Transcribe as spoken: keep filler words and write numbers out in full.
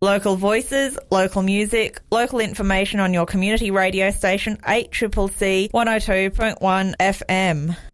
Local voices, local music, local information on your community radio station eight C C C one oh two point one F M.